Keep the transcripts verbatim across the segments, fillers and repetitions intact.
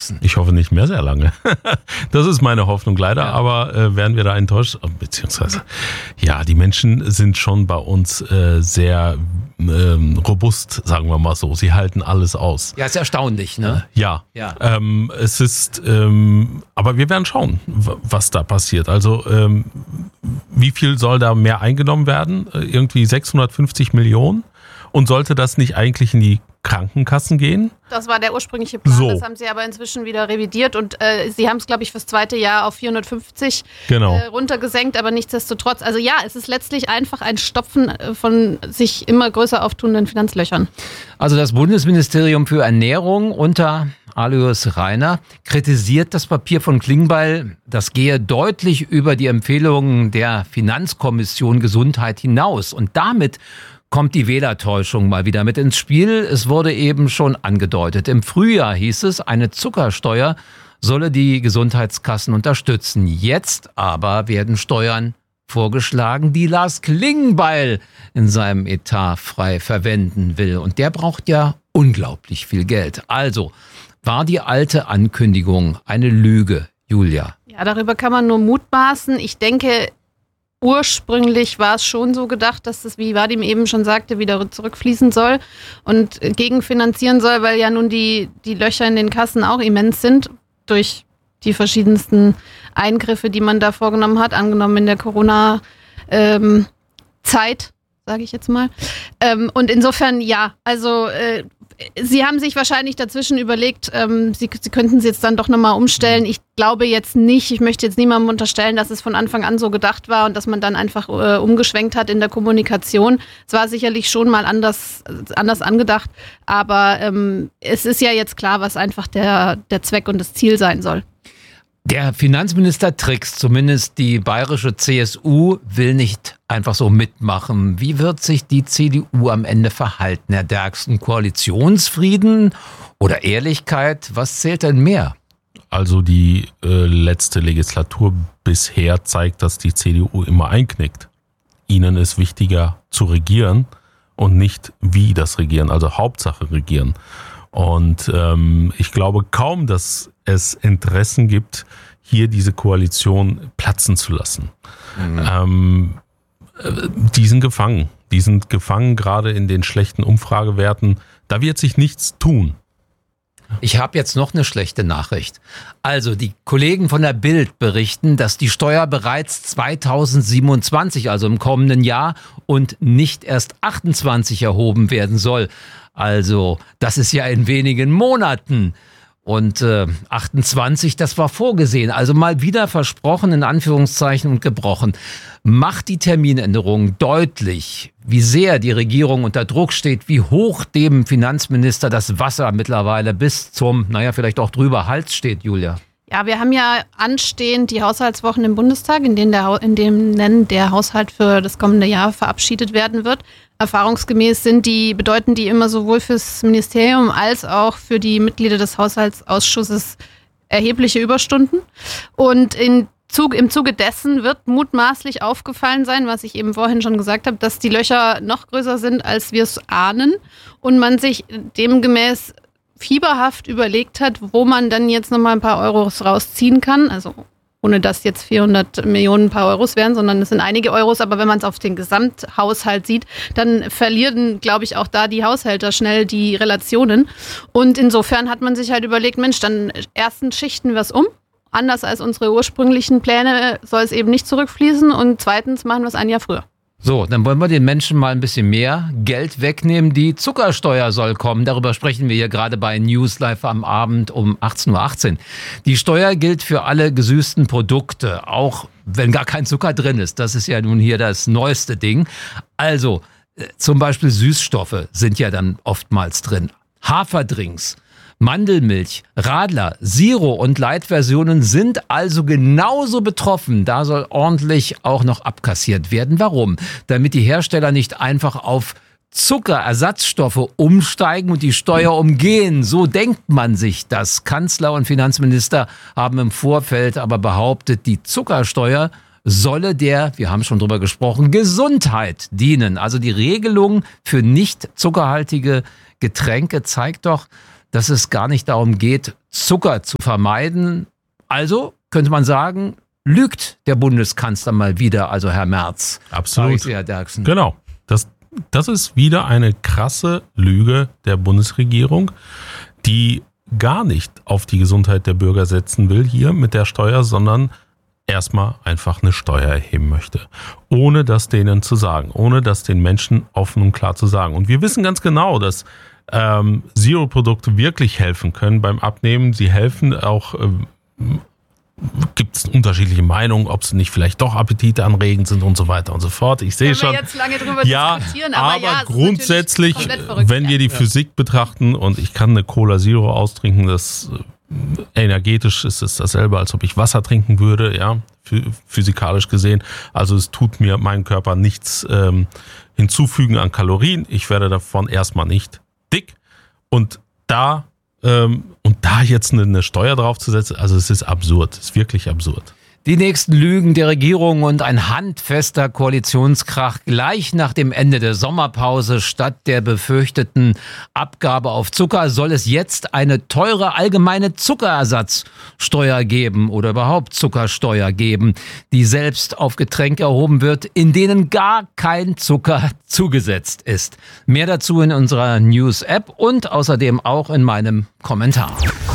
müssen. Ich hoffe nicht mehr sehr lange. Das ist meine Hoffnung leider, ja. aber äh, werden wir da enttäuscht? Beziehungsweise, ja, die Menschen sind schon bei uns äh, sehr ähm, robust, sagen wir mal so. Sie halten alles aus. Ja, ist erstaunlich, ne? Äh, ja, ja. Ähm, es ist, ähm, aber wir werden schauen, w- was da passiert. Also, ähm, wie viel soll da mehr eingenommen werden? Äh, irgendwie sechshundertfünfzig Millionen? Und sollte das nicht eigentlich in die Krankenkassen gehen? Das war der ursprüngliche Plan, so. Das haben sie aber inzwischen wieder revidiert und äh, sie haben es, glaube ich, fürs zweite Jahr auf vierhundertfünfzig genau. äh, runtergesenkt, aber nichtsdestotrotz, also ja, es ist letztlich einfach ein Stopfen von sich immer größer auftunenden Finanzlöchern. Also das Bundesministerium für Ernährung unter Alois Rainer kritisiert das Papier von Klingbeil, das gehe deutlich über die Empfehlungen der Finanzkommission Gesundheit hinaus und damit kommt die Wählertäuschung mal wieder mit ins Spiel. Es wurde eben schon angedeutet. Im Frühjahr hieß es, eine Zuckersteuer solle die Gesundheitskassen unterstützen. Jetzt aber werden Steuern vorgeschlagen, die Lars Klingbeil in seinem Etat frei verwenden will. Und der braucht ja unglaublich viel Geld. Also war die alte Ankündigung eine Lüge, Julia? Ja, darüber kann man nur mutmaßen. Ich denke, ursprünglich war es schon so gedacht, dass das, wie Vadim eben schon sagte, wieder zurückfließen soll und gegenfinanzieren soll, weil ja nun die, die Löcher in den Kassen auch immens sind durch die verschiedensten Eingriffe, die man da vorgenommen hat, angenommen in der Corona-Zeit, ähm, sage ich jetzt mal. Ähm, und insofern, ja, also äh, Sie haben sich wahrscheinlich dazwischen überlegt, ähm, Sie, Sie könnten es jetzt dann doch nochmal umstellen. Ich glaube jetzt nicht, ich möchte jetzt niemandem unterstellen, dass es von Anfang an so gedacht war und dass man dann einfach äh, umgeschwenkt hat in der Kommunikation. Es war sicherlich schon mal anders, anders angedacht, aber ähm, es ist ja jetzt klar, was einfach der, der Zweck und das Ziel sein soll. Der Finanzminister trickst, zumindest die bayerische C S U will nicht einfach so mitmachen. Wie wird sich die C D U am Ende verhalten, Herr Derksen? Koalitionsfrieden oder Ehrlichkeit? Was zählt denn mehr? Also die äh, letzte Legislatur bisher zeigt, dass die C D U immer einknickt. Ihnen ist wichtiger zu regieren und nicht wie das Regieren, also Hauptsache regieren. Und ähm, ich glaube kaum, dass es Interessen gibt, hier diese Koalition platzen zu lassen. Mhm. Ähm, die sind gefangen. Die sind gefangen gerade in den schlechten Umfragewerten. Da wird sich nichts tun. Ich habe jetzt noch eine schlechte Nachricht. Also die Kollegen von der Bild berichten, dass die Steuer bereits zweitausendsiebenundzwanzig, also im kommenden Jahr, und nicht erst achtundzwanzig erhoben werden soll. Also das ist ja in wenigen Monaten. Und äh, achtundzwanzig, das war vorgesehen. Also mal wieder versprochen, in Anführungszeichen, und gebrochen. Macht die Terminänderung deutlich, wie sehr die Regierung unter Druck steht, wie hoch dem Finanzminister das Wasser mittlerweile bis zum, naja, vielleicht auch drüber Hals steht, Julia. Ja, wir haben ja anstehend die Haushaltswochen im Bundestag, in denen der, in denen der Haushalt für das kommende Jahr verabschiedet werden wird. Erfahrungsgemäß sind die, bedeuten die immer sowohl fürs Ministerium als auch für die Mitglieder des Haushaltsausschusses erhebliche Überstunden. Und in Zug, im Zuge dessen wird mutmaßlich aufgefallen sein, was ich eben vorhin schon gesagt habe, dass die Löcher noch größer sind, als wir es ahnen. Und man sich demgemäß fieberhaft überlegt hat, wo man dann jetzt nochmal ein paar Euros rausziehen kann. Also ohne dass jetzt vierhundert Millionen ein paar Euros wären, sondern es sind einige Euros. Aber wenn man es auf den Gesamthaushalt sieht, dann verlieren, glaube ich, auch da die Haushälter schnell die Relationen. Und insofern hat man sich halt überlegt, Mensch, dann erstens schichten wir es um. Anders als unsere ursprünglichen Pläne soll es eben nicht zurückfließen. Und zweitens machen wir es ein Jahr früher. So, dann wollen wir den Menschen mal ein bisschen mehr Geld wegnehmen. Die Zuckersteuer soll kommen. Darüber sprechen wir hier gerade bei News Live am Abend um achtzehn Uhr achtzehn. Die Steuer gilt für alle gesüßten Produkte, auch wenn gar kein Zucker drin ist. Das ist ja nun hier das neueste Ding. Also, zum Beispiel Süßstoffe sind ja dann oftmals drin. Haferdrinks, Mandelmilch, Radler, Zero und Light-Versionen sind also genauso betroffen. Da soll ordentlich auch noch abkassiert werden. Warum? Damit die Hersteller nicht einfach auf Zuckerersatzstoffe umsteigen und die Steuer umgehen. So denkt man sich das. Kanzler und Finanzminister haben im Vorfeld aber behauptet, die Zuckersteuer solle der, wir haben schon drüber gesprochen, Gesundheit dienen. Also die Regelung für nicht zuckerhaltige Getränke zeigt doch, dass es gar nicht darum geht, Zucker zu vermeiden. Also könnte man sagen, lügt der Bundeskanzler mal wieder, also Herr Merz. Absolut. Sie, Herr Derksen. Genau. Das, das ist wieder eine krasse Lüge der Bundesregierung, die gar nicht auf die Gesundheit der Bürger setzen will hier mit der Steuer, sondern erstmal einfach eine Steuer erheben möchte. Ohne das denen zu sagen, ohne das den Menschen offen und klar zu sagen. Und wir wissen ganz genau, dass ähm, Zero-Produkte wirklich helfen können beim Abnehmen. Sie helfen auch, ähm, gibt es unterschiedliche Meinungen, ob sie nicht vielleicht doch appetitanregend sind und so weiter und so fort. Ich sehe schon. Wir jetzt lange drüber ja, diskutieren, aber, aber ja, grundsätzlich, verrückt, wenn wir die ja. Physik betrachten und ich kann eine Cola Zero austrinken, das energetisch ist es dasselbe, als ob ich Wasser trinken würde, ja, physikalisch gesehen. Also es tut mir meinem Körper nichts ähm, hinzufügen an Kalorien. Ich werde davon erstmal nicht dick. Und da ähm, und da jetzt eine, eine Steuer draufzusetzen, also es ist absurd, es ist wirklich absurd. Die nächsten Lügen der Regierung und ein handfester Koalitionskrach gleich nach dem Ende der Sommerpause. Statt der befürchteten Abgabe auf Zucker soll es jetzt eine teure allgemeine Zuckerersatzsteuer geben oder überhaupt Zuckersteuer geben, die selbst auf Getränke erhoben wird, in denen gar kein Zucker zugesetzt ist. Mehr dazu in unserer News-App und außerdem auch in meinem Kommentar.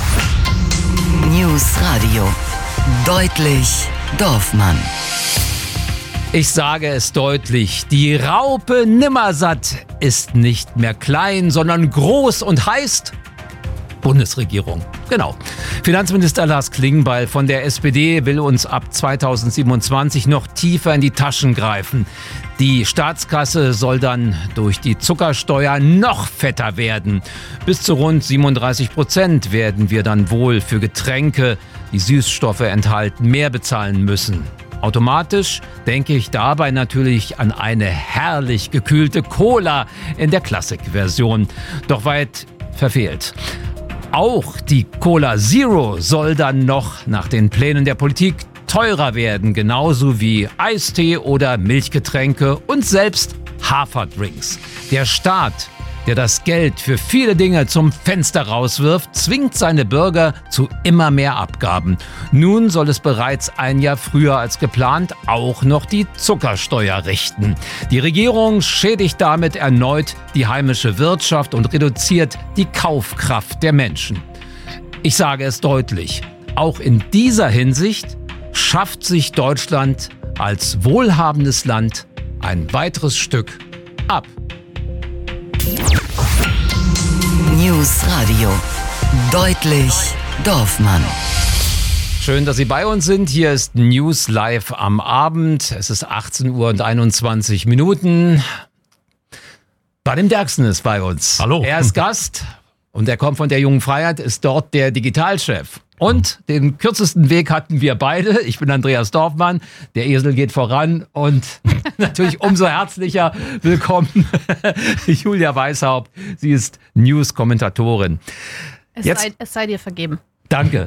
News Radio. Deutlich Dorfmann. Ich sage es deutlich, die Raupe Nimmersatt ist nicht mehr klein, sondern groß und heißt Bundesregierung. Genau. Finanzminister Lars Klingbeil von der S P D will uns ab zweitausendsiebenundzwanzig noch tiefer in die Taschen greifen. Die Staatskasse soll dann durch die Zuckersteuer noch fetter werden. Bis zu rund siebenunddreißig Prozent werden wir dann wohl für Getränke, die Süßstoffe enthalten, mehr bezahlen müssen. Automatisch denke ich dabei natürlich an eine herrlich gekühlte Cola in der Classic-Version. Doch weit verfehlt. Auch die Cola Zero soll dann noch nach den Plänen der Politik teurer werden, genauso wie Eistee oder Milchgetränke und selbst Haferdrinks. Der Staat, der das Geld für viele Dinge zum Fenster rauswirft, zwingt seine Bürger zu immer mehr Abgaben. Nun soll es bereits ein Jahr früher als geplant auch noch die Zuckersteuer richten. Die Regierung schädigt damit erneut die heimische Wirtschaft und reduziert die Kaufkraft der Menschen. Ich sage es deutlich, auch in dieser Hinsicht schafft sich Deutschland als wohlhabendes Land ein weiteres Stück ab. News Radio. Deutlich Dorfmann. Schön, dass Sie bei uns sind. Hier ist News Live am Abend. Es ist achtzehn Uhr und einundzwanzig Minuten. Vadim Derksen ist bei uns. Hallo. Er ist Gast und er kommt von der Jungen Freiheit, ist dort der Digitalchef. Und den kürzesten Weg hatten wir beide. Ich bin Andreas Dorfmann, der Esel geht voran und natürlich umso herzlicher willkommen Julia Weishaupt. Sie ist News-Kommentatorin. Es, Jetzt, sei, es sei dir vergeben. Danke.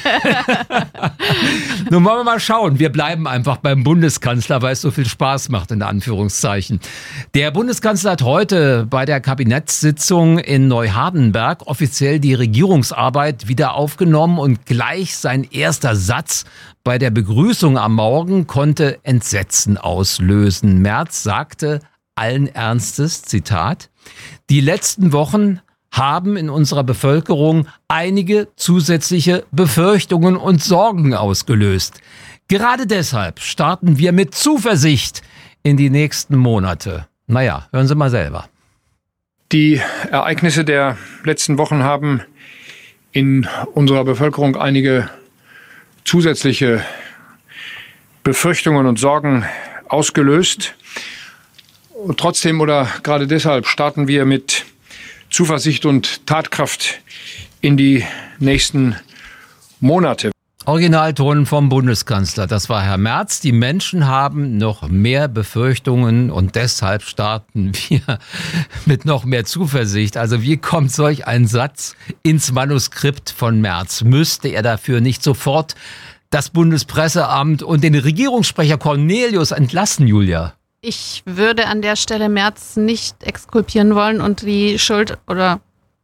Nun wollen wir mal schauen. Wir bleiben einfach beim Bundeskanzler, weil es so viel Spaß macht, in Anführungszeichen. Der Bundeskanzler hat heute bei der Kabinettssitzung in Neuhardenberg offiziell die Regierungsarbeit wieder aufgenommen und gleich sein erster Satz bei der Begrüßung am Morgen konnte Entsetzen auslösen. Merz sagte allen Ernstes, Zitat, die letzten Wochen haben in unserer Bevölkerung einige zusätzliche Befürchtungen und Sorgen ausgelöst. Gerade deshalb starten wir mit Zuversicht in die nächsten Monate. Naja, hören Sie mal selber. Die Ereignisse der letzten Wochen haben in unserer Bevölkerung einige zusätzliche Befürchtungen und Sorgen ausgelöst. Und trotzdem oder gerade deshalb starten wir mit Zuversicht und Tatkraft in die nächsten Monate. Originalton vom Bundeskanzler, das war Herr Merz. Die Menschen haben noch mehr Befürchtungen und deshalb starten wir mit noch mehr Zuversicht. Also wie kommt solch ein Satz ins Manuskript von Merz? Müsste er dafür nicht sofort das Bundespresseamt und den Regierungssprecher Cornelius entlassen, Julia? Ich würde an der Stelle Merz nicht exkulpieren wollen und die Schuld oder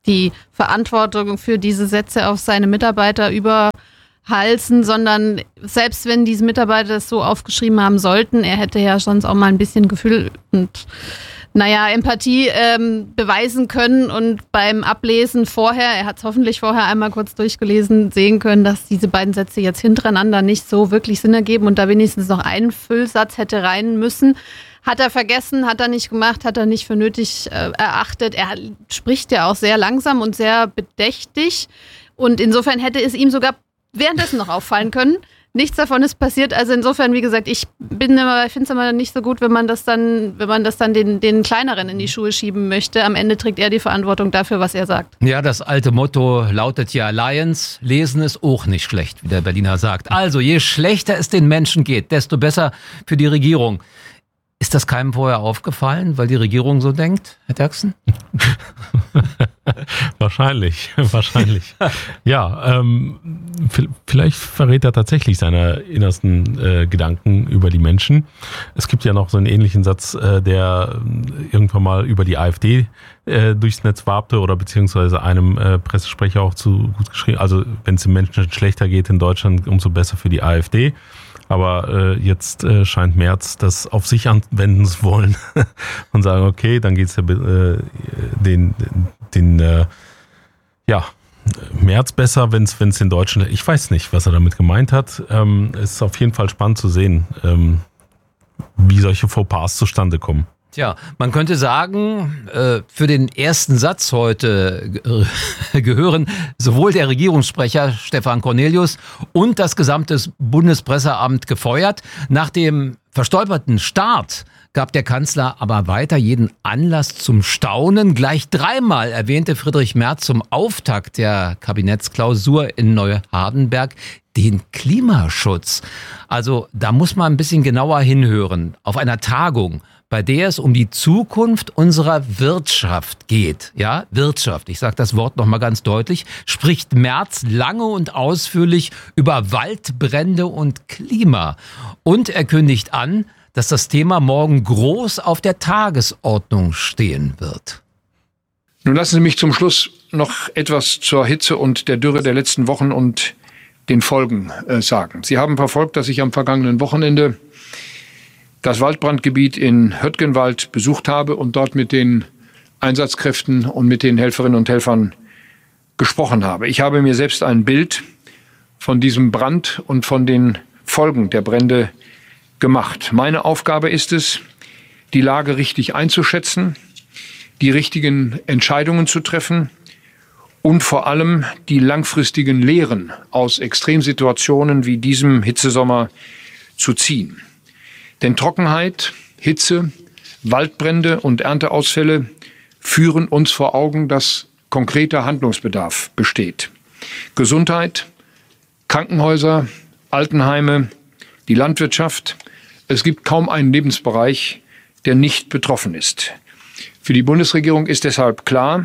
die Verantwortung für diese Sätze auf seine Mitarbeiter überhalsen, sondern selbst wenn diese Mitarbeiter es so aufgeschrieben haben sollten, er hätte ja sonst auch mal ein bisschen Gefühl und naja, Empathie ähm, beweisen können und beim Ablesen vorher, er hat es hoffentlich vorher einmal kurz durchgelesen, sehen können, dass diese beiden Sätze jetzt hintereinander nicht so wirklich Sinn ergeben und da wenigstens noch ein Füllsatz hätte rein müssen. Hat er vergessen, hat er nicht gemacht, hat er nicht für nötig äh, erachtet. Er spricht ja auch sehr langsam und sehr bedächtig und insofern hätte es ihm sogar währenddessen noch auffallen können. Nichts davon ist passiert. Also insofern, wie gesagt, ich bin immer, ich finde es immer nicht so gut, wenn man das dann, wenn man das dann den, den Kleineren in die Schuhe schieben möchte. Am Ende trägt er die Verantwortung dafür, was er sagt. Ja, das alte Motto lautet ja Lions, lesen ist auch nicht schlecht, wie der Berliner sagt. Also, je schlechter es den Menschen geht, desto besser für die Regierung. Ist das keinem vorher aufgefallen, weil die Regierung so denkt, Herr Derksen? Wahrscheinlich, wahrscheinlich. Ja, ähm, vielleicht verrät er tatsächlich seine innersten äh, Gedanken über die Menschen. Es gibt ja noch so einen ähnlichen Satz, äh, der irgendwann mal über die AfD äh, durchs Netz wabte oder beziehungsweise einem äh, Pressesprecher auch zu gut geschrieben. Also wenn es den Menschen schlechter geht in Deutschland, umso besser für die AfD. Aber äh, jetzt äh, scheint Merz das auf sich anwenden zu wollen und sagen, okay, dann geht's ja äh, den, den äh, ja, Merz besser, wenn es in Deutschland, ich weiß nicht, was er damit gemeint hat. Ähm, es ist auf jeden Fall spannend zu sehen, ähm, wie solche Fauxpas zustande kommen. Tja, man könnte sagen, für den ersten Satz heute gehören sowohl der Regierungssprecher Stefan Cornelius und das gesamte Bundespresseamt gefeuert. Nach dem verstolperten Start gab der Kanzler aber weiter jeden Anlass zum Staunen. Gleich dreimal erwähnte Friedrich Merz zum Auftakt der Kabinettsklausur in Neuhardenberg den Klimaschutz. Also da muss man ein bisschen genauer hinhören. Auf einer Tagung, bei der es um die Zukunft unserer Wirtschaft geht. Ja, Wirtschaft, ich sage das Wort nochmal ganz deutlich, spricht Merz lange und ausführlich über Waldbrände und Klima. Und er kündigt an, dass das Thema morgen groß auf der Tagesordnung stehen wird. Nun lassen Sie mich zum Schluss noch etwas zur Hitze und der Dürre der letzten Wochen und den Folgen äh, sagen. Sie haben verfolgt, dass ich am vergangenen Wochenende das Waldbrandgebiet in Höttgenwald besucht habe und dort mit den Einsatzkräften und mit den Helferinnen und Helfern gesprochen habe. Ich habe mir selbst ein Bild von diesem Brand und von den Folgen der Brände gemacht. Meine Aufgabe ist es, die Lage richtig einzuschätzen, die richtigen Entscheidungen zu treffen und vor allem die langfristigen Lehren aus Extremsituationen wie diesem Hitzesommer zu ziehen. Denn Trockenheit, Hitze, Waldbrände und Ernteausfälle führen uns vor Augen, dass konkreter Handlungsbedarf besteht. Gesundheit, Krankenhäuser, Altenheime, die Landwirtschaft. Es gibt kaum einen Lebensbereich, der nicht betroffen ist. Für die Bundesregierung ist deshalb klar,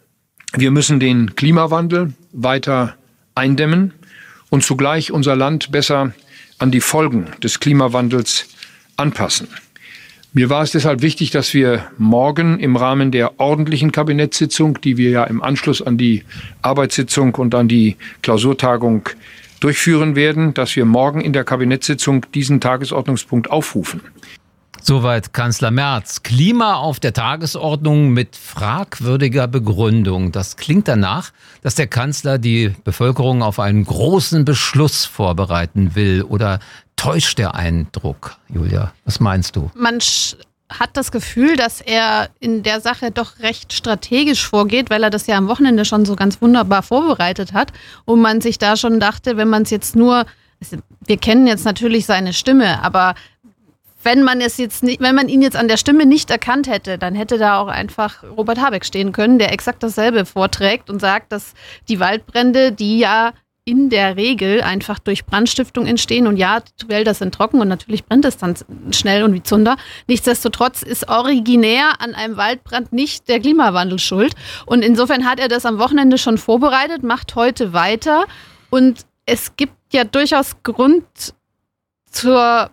wir müssen den Klimawandel weiter eindämmen und zugleich unser Land besser an die Folgen des Klimawandels anpassen. Mir war es deshalb wichtig, dass wir morgen im Rahmen der ordentlichen Kabinettssitzung, die wir ja im Anschluss an die Arbeitssitzung und an die Klausurtagung durchführen werden, dass wir morgen in der Kabinettssitzung diesen Tagesordnungspunkt aufrufen. Soweit Kanzler Merz. Klima auf der Tagesordnung mit fragwürdiger Begründung. Das klingt danach, dass der Kanzler die Bevölkerung auf einen großen Beschluss vorbereiten will. Oder täuscht der Eindruck, Julia? Was meinst du? Man hat das Gefühl, dass er in der Sache doch recht strategisch vorgeht, weil er das ja am Wochenende schon so ganz wunderbar vorbereitet hat. Und man sich da schon dachte, wenn man es jetzt nur, wir kennen jetzt natürlich seine Stimme, aber Wenn man es jetzt nicht, wenn man ihn jetzt an der Stimme nicht erkannt hätte, dann hätte da auch einfach Robert Habeck stehen können, der exakt dasselbe vorträgt und sagt, dass die Waldbrände, die ja in der Regel einfach durch Brandstiftung entstehen und ja, Wälder sind trocken und natürlich brennt es dann schnell und wie Zunder. Nichtsdestotrotz ist originär an einem Waldbrand nicht der Klimawandel schuld. Und insofern hat er das am Wochenende schon vorbereitet, macht heute weiter und es gibt ja durchaus Grund zur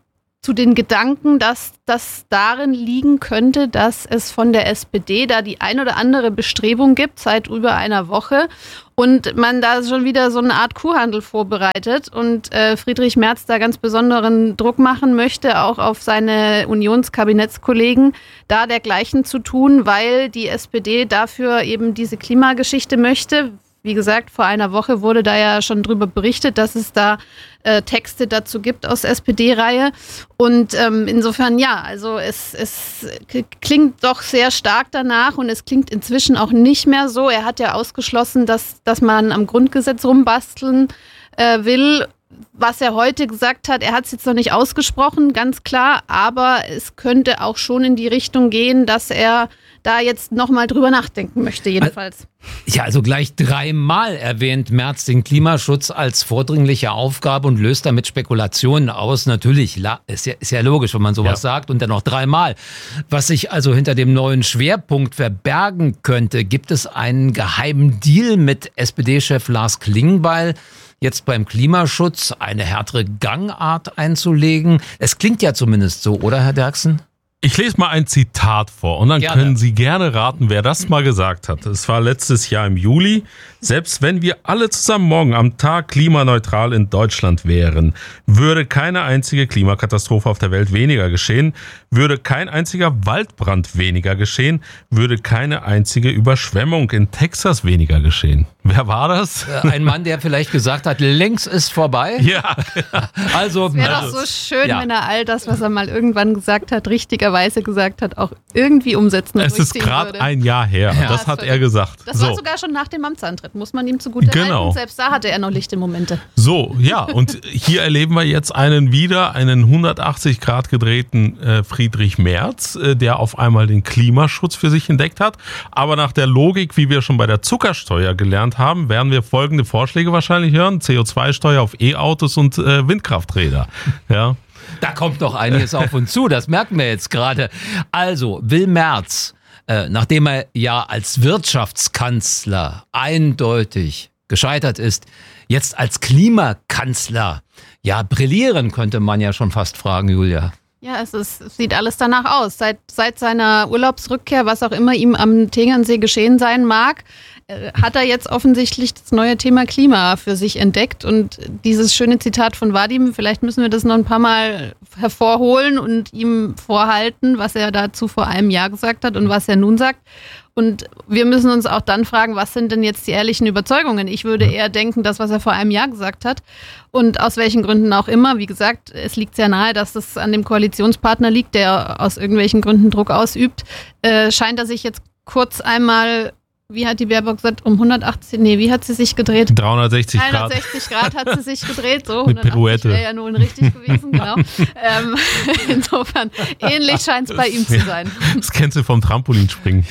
zu den Gedanken, dass das darin liegen könnte, dass es von der S P D da die ein oder andere Bestrebung gibt seit über einer Woche und man da schon wieder so eine Art Kuhhandel vorbereitet und äh, Friedrich Merz da ganz besonderen Druck machen möchte, auch auf seine Unionskabinettskollegen, da dergleichen zu tun, weil die S P D dafür eben diese Klimageschichte möchte. Wie gesagt, vor einer Woche wurde da ja schon drüber berichtet, dass es da äh, Texte dazu gibt aus S P D-Reihe. Und ähm, insofern, ja, also es, es klingt doch sehr stark danach und es klingt inzwischen auch nicht mehr so. Er hat ja ausgeschlossen, dass, dass man am Grundgesetz rumbasteln äh, will. Was er heute gesagt hat, er hat es jetzt noch nicht ausgesprochen, ganz klar, aber es könnte auch schon in die Richtung gehen, dass er da jetzt nochmal drüber nachdenken möchte, jedenfalls. Ja, also gleich dreimal erwähnt Merz den Klimaschutz als vordringliche Aufgabe und löst damit Spekulationen aus. Natürlich, ist ja, ist ja logisch, wenn man sowas ja. sagt und dann noch dreimal. Was sich also hinter dem neuen Schwerpunkt verbergen könnte, gibt es einen geheimen Deal mit S P D-Chef Lars Klingbeil, jetzt beim Klimaschutz eine härtere Gangart einzulegen? Es klingt ja zumindest so, oder Herr Derksen? Ich lese mal ein Zitat vor und dann gerne. Können Sie gerne raten, wer das mal gesagt hat. Es war letztes Jahr im Juli. Selbst wenn wir alle zusammen morgen am Tag klimaneutral in Deutschland wären, würde keine einzige Klimakatastrophe auf der Welt weniger geschehen, würde kein einziger Waldbrand weniger geschehen, würde keine einzige Überschwemmung in Texas weniger geschehen. Wer war das? Ein Mann, der vielleicht gesagt hat, längst ist vorbei. Ja. Also, es wäre also, doch so schön, ja. wenn er all das, was er mal irgendwann gesagt hat, richtigerweise gesagt hat, auch irgendwie umsetzen und Es ist gerade ein Jahr her. Ja. Das hat er gesagt. Das so. war sogar schon nach dem Amtsantritt, muss man ihm zugute genau. halten. Selbst da hatte er noch lichte Momente. So, ja, und hier erleben wir jetzt einen wieder, einen hundertachtzig Grad gedrehten äh, Friedrich Merz, äh, der auf einmal den Klimaschutz für sich entdeckt hat. Aber nach der Logik, wie wir schon bei der Zuckersteuer gelernt haben, werden wir folgende Vorschläge wahrscheinlich hören. C O zwei Steuer auf E-Autos und äh, Windkrafträder. Ja. Da kommt noch einiges auf uns zu, das merken wir jetzt gerade. Also, will Merz, äh, nachdem er ja als Wirtschaftskanzler eindeutig gescheitert ist, jetzt als Klimakanzler, ja, brillieren, könnte man ja schon fast fragen, Julia. Ja, es, ist, es sieht alles danach aus. Seit, seit seiner Urlaubsrückkehr, was auch immer ihm am Tegernsee geschehen sein mag, hat er jetzt offensichtlich das neue Thema Klima für sich entdeckt. Und dieses schöne Zitat von Vadim, vielleicht müssen wir das noch ein paar Mal hervorholen und ihm vorhalten, was er dazu vor einem Jahr gesagt hat und was er nun sagt. Und wir müssen uns auch dann fragen, was sind denn jetzt die ehrlichen Überzeugungen? Ich würde eher denken, das, was er vor einem Jahr gesagt hat. Und aus welchen Gründen auch immer. Wie gesagt, es liegt sehr nahe, dass das an dem Koalitionspartner liegt, der aus irgendwelchen Gründen Druck ausübt. Äh, scheint er sich jetzt kurz einmal, wie hat die Baerbock gesagt, um hundertachtzig, nee, wie hat sie sich gedreht? dreihundertsechzig Grad. dreihundertsechzig Grad hat sie sich gedreht, so. Mit Pirouette. Wäre ja nun richtig gewesen, genau. ähm, insofern, ähnlich scheint es bei ihm zu sein. Das kennst du vom Trampolinspringen.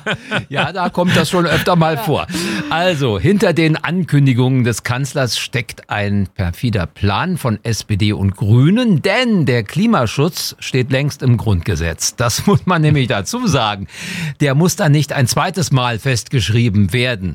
Ja, da kommt das schon öfter mal ja. vor. Also, hinter den Ankündigungen des Kanzlers steckt ein perfider Plan von S P D und Grünen, denn der Klimaschutz steht längst im Grundgesetz. Das muss man nämlich dazu sagen. Der muss dann nicht ein zweites Mal festgeschrieben werden.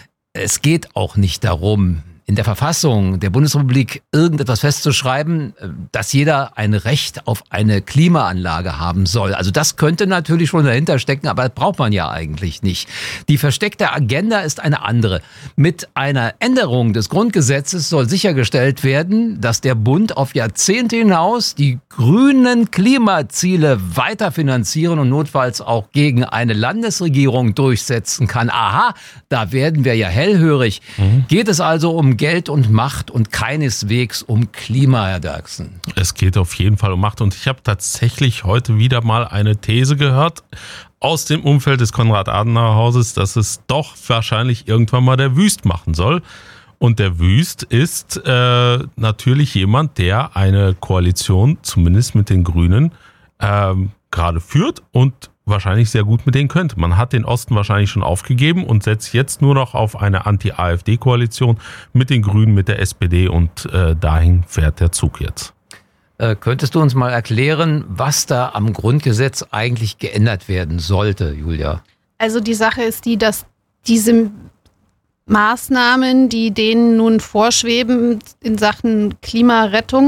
Es geht auch nicht darum, in der Verfassung der Bundesrepublik irgendetwas festzuschreiben, dass jeder ein Recht auf eine Klimaanlage haben soll. Also das könnte natürlich schon dahinter stecken, aber das braucht man ja eigentlich nicht. Die versteckte Agenda ist eine andere. Mit einer Änderung des Grundgesetzes soll sichergestellt werden, dass der Bund auf Jahrzehnte hinaus die grünen Klimaziele weiterfinanzieren und notfalls auch gegen eine Landesregierung durchsetzen kann. Aha, da werden wir ja hellhörig. Mhm. Geht es also um Geld und Macht und keineswegs um Klima, Herr Derksen? Es geht auf jeden Fall um Macht und ich habe tatsächlich heute wieder mal eine These gehört aus dem Umfeld des Konrad-Adenauer-Hauses, dass es doch wahrscheinlich irgendwann mal der Wüst machen soll. Und der Wüst ist äh, natürlich jemand, der eine Koalition, zumindest mit den Grünen, ähm, gerade führt und wahrscheinlich sehr gut mit denen könnte. Man hat den Osten wahrscheinlich schon aufgegeben und setzt jetzt nur noch auf eine Anti-A f D-Koalition mit den Grünen, mit der S P D und äh, dahin fährt der Zug jetzt. Äh, könntest du uns mal erklären, was da am Grundgesetz eigentlich geändert werden sollte, Julia? Also die Sache ist die, dass diese Maßnahmen, die denen nun vorschweben in Sachen Klimarettung,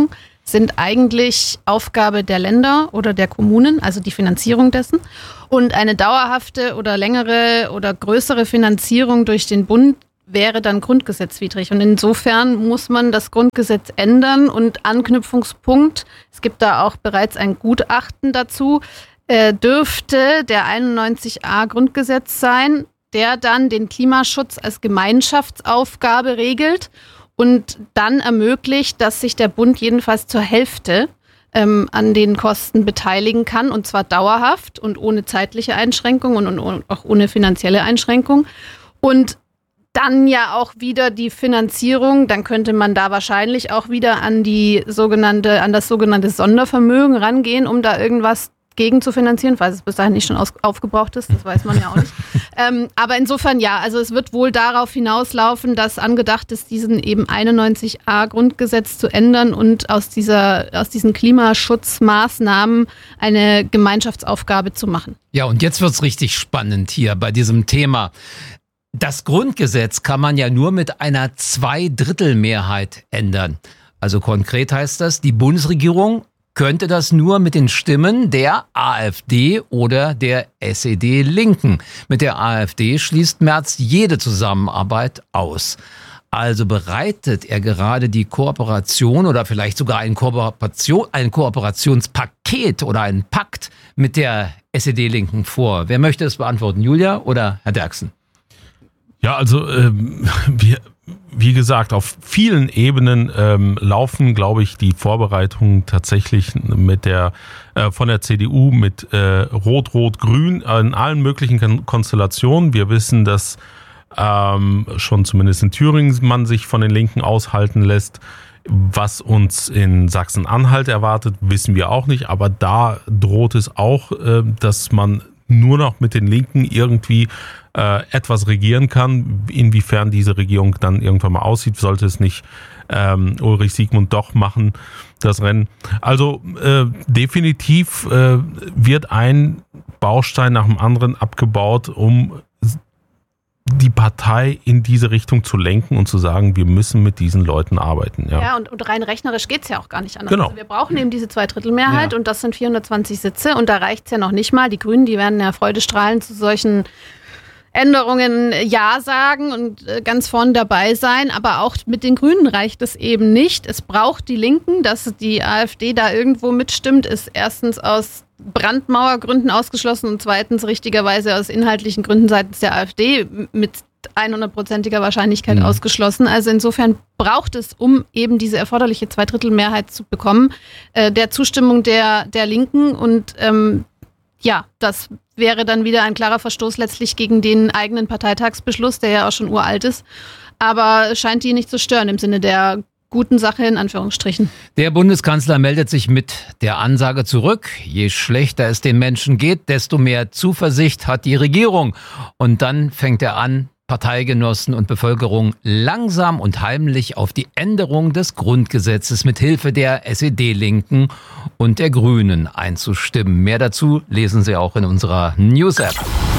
sind eigentlich Aufgabe der Länder oder der Kommunen, also die Finanzierung dessen. Und eine dauerhafte oder längere oder größere Finanzierung durch den Bund wäre dann grundgesetzwidrig. Und insofern muss man das Grundgesetz ändern und Anknüpfungspunkt, es gibt da auch bereits ein Gutachten dazu, äh, dürfte der einundneunzig a Grundgesetz sein, der dann den Klimaschutz als Gemeinschaftsaufgabe regelt und dann ermöglicht, dass sich der Bund jedenfalls zur Hälfte ähm, an den Kosten beteiligen kann, und zwar dauerhaft und ohne zeitliche Einschränkung und, und, und auch ohne finanzielle Einschränkung. Und dann ja auch wieder die Finanzierung, dann könnte man da wahrscheinlich auch wieder an die sogenannte, an das sogenannte Sondervermögen rangehen, um da irgendwas gegen zu finanzieren, falls es bis dahin nicht schon aus, aufgebraucht ist, das weiß man ja auch nicht. ähm, aber insofern ja, also es wird wohl darauf hinauslaufen, dass angedacht ist, diesen eben einundneunzig a Grundgesetz zu ändern und aus dieser, aus diesen Klimaschutzmaßnahmen eine Gemeinschaftsaufgabe zu machen. Ja, und jetzt wird's richtig spannend hier bei diesem Thema. Das Grundgesetz kann man ja nur mit einer Zweidrittelmehrheit ändern. Also konkret heißt das, die Bundesregierung könnte das nur mit den Stimmen der AfD oder der S E D-Linken. Mit der AfD schließt Merz jede Zusammenarbeit aus. Also bereitet er gerade die Kooperation oder vielleicht sogar ein, Kooperation, ein Kooperationspaket oder einen Pakt mit der S E D-Linken vor. Wer möchte es beantworten, Julia oder Herr Derksen? Ja, also ähm, wir, wie gesagt, auf vielen Ebenen ähm, laufen, glaube ich, die Vorbereitungen tatsächlich mit der äh, von der C D U mit äh, Rot-Rot-Grün in allen möglichen Konstellationen. Wir wissen, dass ähm, schon zumindest in Thüringen man sich von den Linken aushalten lässt. Was uns in Sachsen-Anhalt erwartet, wissen wir auch nicht. Aber da droht es auch, äh, dass man nur noch mit den Linken irgendwie äh, etwas regieren kann. Inwiefern diese Regierung dann irgendwann mal aussieht, sollte es nicht ähm, Ulrich Siegmund doch machen, das Rennen. Also äh, definitiv äh, wird ein Baustein nach dem anderen abgebaut, um die Partei in diese Richtung zu lenken und zu sagen, wir müssen mit diesen Leuten arbeiten. Ja, ja und, und rein rechnerisch geht es ja auch gar nicht anders. Genau. Also wir brauchen eben diese Zweidrittelmehrheit, ja, und das sind vierhundertzwanzig Sitze und da reicht es ja noch nicht mal. Die Grünen, die werden ja freudestrahlend zu solchen Änderungen Ja sagen und ganz vorne dabei sein, aber auch mit den Grünen reicht es eben nicht. Es braucht die Linken, dass die AfD da irgendwo mitstimmt, ist erstens aus Brandmauergründen ausgeschlossen und zweitens richtigerweise aus inhaltlichen Gründen seitens der AfD mit hundertprozentiger Wahrscheinlichkeit mhm. ausgeschlossen. Also insofern braucht es, um eben diese erforderliche Zweidrittelmehrheit zu bekommen, äh, der Zustimmung der, der Linken und ähm, ja, das wäre dann wieder ein klarer Verstoß letztlich gegen den eigenen Parteitagsbeschluss, der ja auch schon uralt ist, aber scheint die nicht zu stören im Sinne der guten Sache in Anführungsstrichen. Der Bundeskanzler meldet sich mit der Ansage zurück, je schlechter es den Menschen geht, desto mehr Zuversicht hat die Regierung. Und dann fängt er an, Parteigenossen und Bevölkerung langsam und heimlich auf die Änderung des Grundgesetzes mit Hilfe der S E D-Linken und der Grünen einzustimmen. Mehr dazu lesen Sie auch in unserer News-App.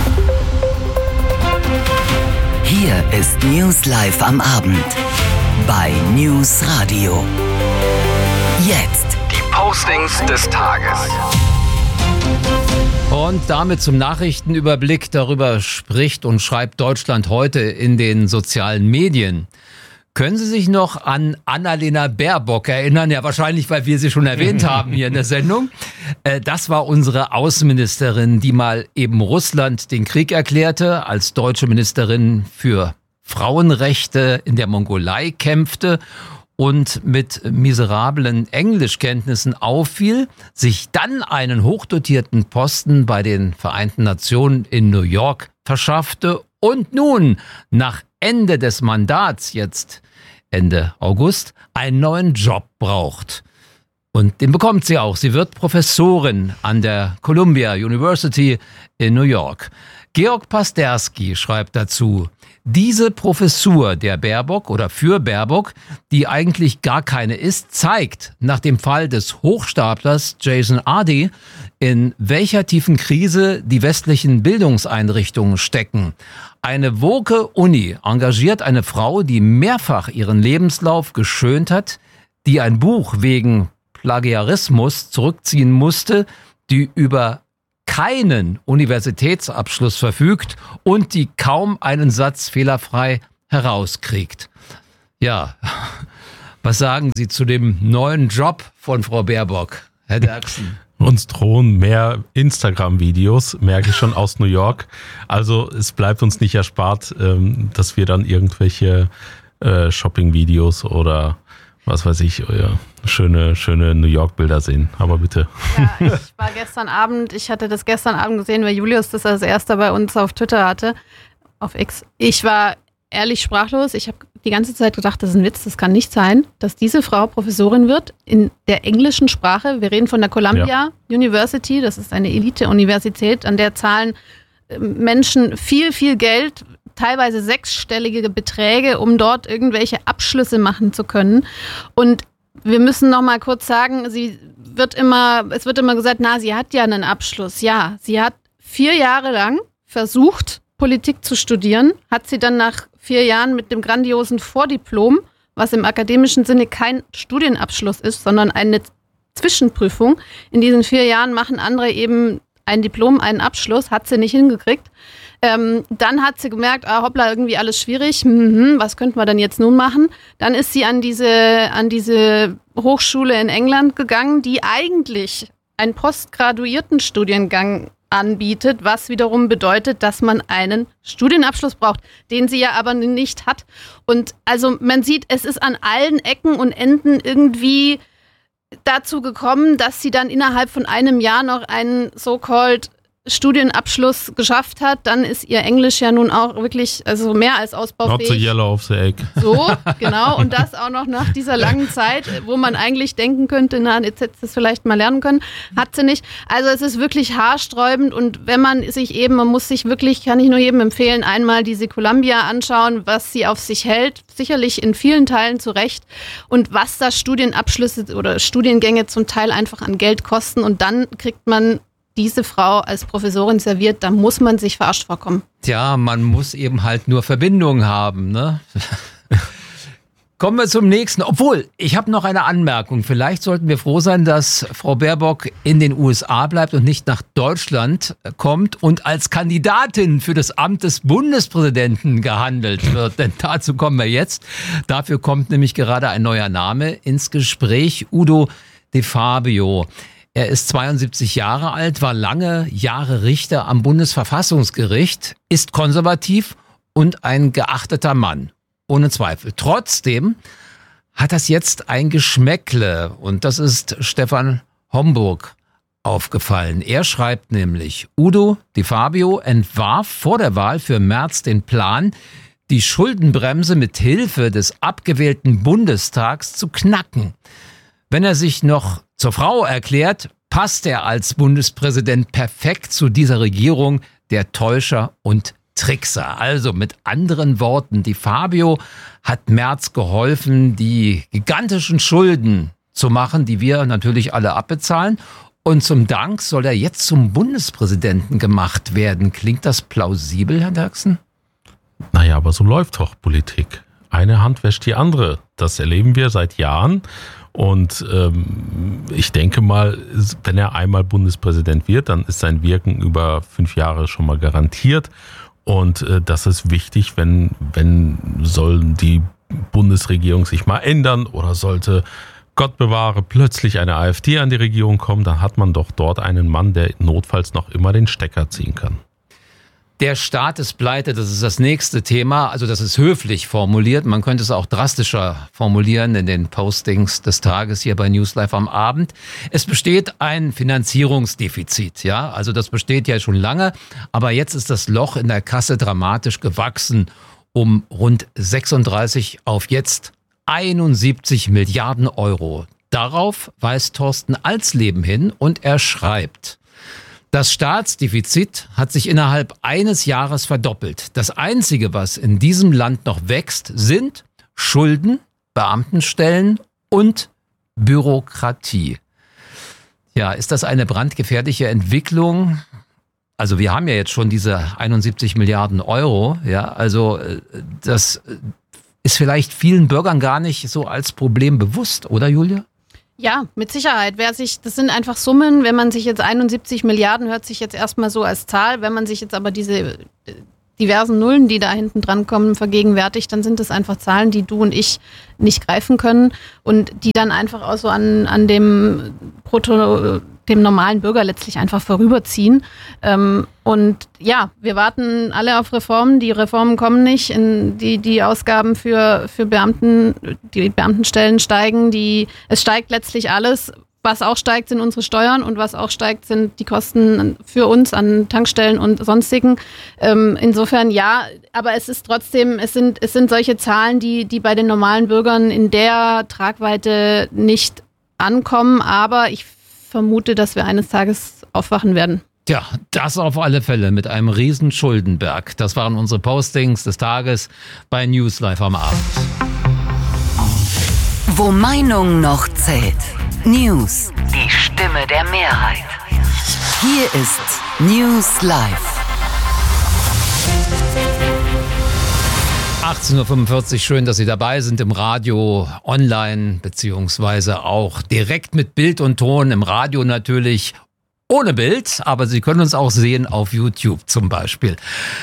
Hier ist News Live am Abend bei News Radio. Jetzt die Postings des Tages. Und damit zum Nachrichtenüberblick. Darüber spricht und schreibt Deutschland heute in den sozialen Medien. Können Sie sich noch an Annalena Baerbock erinnern? Ja, wahrscheinlich, weil wir sie schon erwähnt haben hier in der Sendung. Das war unsere Außenministerin, die mal eben Russland den Krieg erklärte, als deutsche Ministerin für Frauenrechte in der Mongolei kämpfte und mit miserablen Englischkenntnissen auffiel, sich dann einen hochdotierten Posten bei den Vereinten Nationen in New York verschaffte und nun nach Ende des Mandats, jetzt Ende August, einen neuen Job braucht. Und den bekommt sie auch. Sie wird Professorin an der Columbia University in New York. Georg Pasterski schreibt dazu: Diese Professur der Baerbock oder für Baerbock, die eigentlich gar keine ist, zeigt nach dem Fall des Hochstaplers Jason Ardy, in welcher tiefen Krise die westlichen Bildungseinrichtungen stecken. Eine woke Uni engagiert eine Frau, die mehrfach ihren Lebenslauf geschönt hat, die ein Buch wegen Plagiarismus zurückziehen musste, die über keinen Universitätsabschluss verfügt und die kaum einen Satz fehlerfrei herauskriegt. Ja, was sagen Sie zu dem neuen Job von Frau Baerbock, Herr Derksen? Uns drohen mehr Instagram-Videos, merke ich schon aus New York. Also es bleibt uns nicht erspart, dass wir dann irgendwelche Shopping-Videos oder was weiß ich, schöne, schöne New York-Bilder sehen. Aber bitte. Ja, ich war gestern Abend, ich hatte das gestern Abend gesehen, weil Julius das als erster bei uns auf Twitter hatte, auf X. Ich war ehrlich sprachlos. Ich habe die ganze Zeit gedacht, das ist ein Witz, das kann nicht sein, dass diese Frau Professorin wird in der englischen Sprache. Wir reden von der Columbia ja. University, das ist eine Elite-Universität, an der zahlen Menschen viel, viel Geld, teilweise sechsstellige Beträge, um dort irgendwelche Abschlüsse machen zu können. Und wir müssen noch mal kurz sagen, sie wird immer, es wird immer gesagt, na, sie hat ja einen Abschluss. Ja, sie hat vier Jahre lang versucht, Politik zu studieren, hat sie dann nach vier Jahren mit dem grandiosen Vordiplom, was im akademischen Sinne kein Studienabschluss ist, sondern eine Zwischenprüfung. In diesen vier Jahren machen andere eben ein Diplom, einen Abschluss, hat sie nicht hingekriegt. Ähm, dann hat sie gemerkt, ah, hoppla, irgendwie alles schwierig, mhm, was könnten wir denn jetzt nun machen? Dann ist sie an diese, an diese Hochschule in England gegangen, die eigentlich einen Postgraduiertenstudiengang anbietet, was wiederum bedeutet, dass man einen Studienabschluss braucht, den sie ja aber nicht hat. Und also man sieht, es ist an allen Ecken und Enden irgendwie dazu gekommen, dass sie dann innerhalb von einem Jahr noch einen so-called Studienabschluss geschafft hat, dann ist ihr Englisch ja nun auch wirklich also mehr als ausbaufähig. Not so yellow off the egg. So, genau. Und das auch noch nach dieser langen Zeit, wo man eigentlich denken könnte, na, jetzt hätte sie es vielleicht mal lernen können, hat sie nicht. Also es ist wirklich haarsträubend und wenn man sich eben, man muss sich wirklich, kann ich nur jedem empfehlen, einmal diese Columbia anschauen, was sie auf sich hält, sicherlich in vielen Teilen zu Recht und was da Studienabschlüsse oder Studiengänge zum Teil einfach an Geld kosten und dann kriegt man diese Frau als Professorin serviert, da muss man sich verarscht vorkommen. Tja, man muss eben halt nur Verbindungen haben, ne? Kommen wir zum nächsten. Obwohl, ich habe noch eine Anmerkung. Vielleicht sollten wir froh sein, dass Frau Baerbock in den U S A bleibt und nicht nach Deutschland kommt und als Kandidatin für das Amt des Bundespräsidenten gehandelt wird. Denn dazu kommen wir jetzt. Dafür kommt nämlich gerade ein neuer Name ins Gespräch. Udo de Fabio. Er ist zweiundsiebzig Jahre alt, war lange Jahre Richter am Bundesverfassungsgericht, ist konservativ und ein geachteter Mann, ohne Zweifel. Trotzdem hat das jetzt ein Geschmäckle und das ist Stefan Homburg aufgefallen. Er schreibt nämlich, Udo de Fabio entwarf vor der Wahl für März den Plan, die Schuldenbremse mit Hilfe des abgewählten Bundestags zu knacken. Wenn er sich noch zur Frau erklärt, passt er als Bundespräsident perfekt zu dieser Regierung der Täuscher und Trickser. Also mit anderen Worten, die Fabio hat Merz geholfen, die gigantischen Schulden zu machen, die wir natürlich alle abbezahlen. Und zum Dank soll er jetzt zum Bundespräsidenten gemacht werden. Klingt das plausibel, Herr Derksen? Naja, aber so läuft doch Politik. Eine Hand wäscht die andere. Das erleben wir seit Jahren. Und ähm, ich denke mal, wenn er einmal Bundespräsident wird, dann ist sein Wirken über fünf Jahre schon mal garantiert. Und äh, das ist wichtig, wenn, wenn soll die Bundesregierung sich mal ändern oder sollte, Gott bewahre, plötzlich eine AfD an die Regierung kommen, dann hat man doch dort einen Mann, der notfalls noch immer den Stecker ziehen kann. Der Staat ist pleite, das ist das nächste Thema. Also das ist höflich formuliert. Man könnte es auch drastischer formulieren in den Postings des Tages hier bei News Live am Abend. Es besteht ein Finanzierungsdefizit, ja. Also das besteht ja schon lange. Aber jetzt ist das Loch in der Kasse dramatisch gewachsen um rund sechsunddreißig auf jetzt einundsiebzig Milliarden Euro. Darauf weist Thorsten Alsleben hin und er schreibt: Das Staatsdefizit hat sich innerhalb eines Jahres verdoppelt. Das Einzige, was in diesem Land noch wächst, sind Schulden, Beamtenstellen und Bürokratie. Ja, ist das eine brandgefährliche Entwicklung? Also wir haben ja jetzt schon diese einundsiebzig Milliarden Euro. Ja, also das ist vielleicht vielen Bürgern gar nicht so als Problem bewusst, oder Julia? Ja, mit Sicherheit. Wer sich, das sind einfach Summen, wenn man sich jetzt einundsiebzig Milliarden hört sich jetzt erstmal so als Zahl, wenn man sich jetzt aber diese diversen Nullen, die da hinten dran kommen, vergegenwärtigt, dann sind das einfach Zahlen, die du und ich nicht greifen können und die dann einfach auch so an, an dem Proto, dem normalen Bürger letztlich einfach vorüberziehen. Ähm, und ja, wir warten alle auf Reformen. Die Reformen kommen nicht. In die, die Ausgaben für, für Beamten, die Beamtenstellen steigen. Die, es steigt letztlich alles. Was auch steigt, sind unsere Steuern und was auch steigt, sind die Kosten für uns an Tankstellen und sonstigen. Ähm, insofern ja, aber es ist trotzdem, es sind, es sind solche Zahlen, die, die bei den normalen Bürgern in der Tragweite nicht ankommen. Aber ich vermute, dass wir eines Tages aufwachen werden. Tja, das auf alle Fälle mit einem riesen Schuldenberg. Das waren unsere Postings des Tages bei News Live am Abend. Wo Meinung noch zählt. News. Die Stimme der Mehrheit. Hier ist News Live. achtzehn Uhr fünfundvierzig, schön, dass Sie dabei sind im Radio, online, beziehungsweise auch direkt mit Bild und Ton. Im Radio natürlich ohne Bild, aber Sie können uns auch sehen auf YouTube zum Beispiel.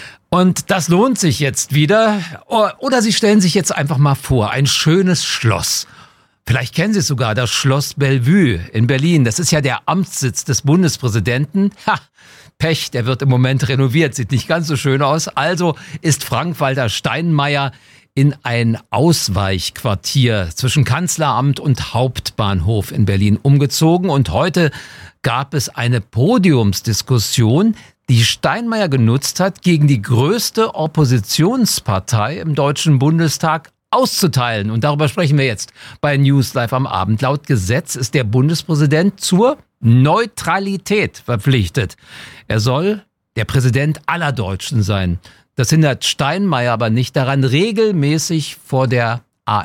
Und das lohnt sich jetzt wieder. Oder Sie stellen sich jetzt einfach mal vor, ein schönes Schloss. Vielleicht kennen Sie es sogar, das Schloss Bellevue in Berlin. Das ist ja der Amtssitz des Bundespräsidenten. Ha, Pech, der wird im Moment renoviert, sieht nicht ganz so schön aus. Also ist Frank-Walter Steinmeier in ein Ausweichquartier zwischen Kanzleramt und Hauptbahnhof in Berlin umgezogen. Und heute gab es eine Podiumsdiskussion, die Steinmeier genutzt hat, gegen die größte Oppositionspartei im Deutschen Bundestag auszuteilen. Und darüber sprechen wir jetzt bei News Live am Abend. Laut Gesetz ist der Bundespräsident zur Neutralität verpflichtet. Er soll der Präsident aller Deutschen sein. Das hindert Steinmeier aber nicht daran, regelmäßig vor der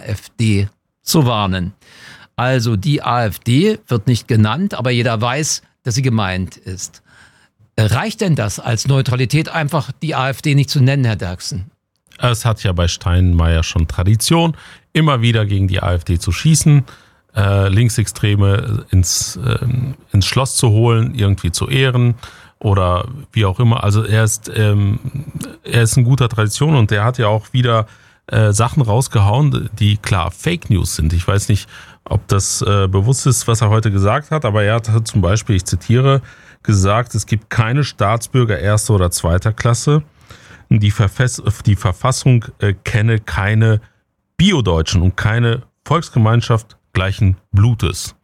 AfD zu warnen. Also die AfD wird nicht genannt, aber jeder weiß, dass sie gemeint ist. Reicht denn das als Neutralität, einfach die AfD nicht zu nennen, Herr Derksen? Es hat ja bei Steinmeier schon Tradition, immer wieder gegen die AfD zu schießen, äh, Linksextreme ins, äh, ins Schloss zu holen, irgendwie zu ehren oder wie auch immer. Also er ist, ähm, er ist in guter Tradition und der hat ja auch wieder äh, Sachen rausgehauen, die klar Fake News sind. Ich weiß nicht, ob das äh, bewusst ist, was er heute gesagt hat, aber er hat zum Beispiel, ich zitiere, gesagt, es gibt keine Staatsbürger erster oder zweiter Klasse. Die, Verfass- die Verfassung äh, kenne keine Bio-Deutschen und keine Volksgemeinschaft gleichen Blutes.